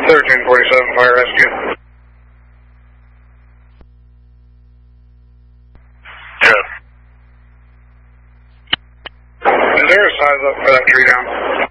1347 Fire Rescue. Yeah. Is there a size up for that tree down?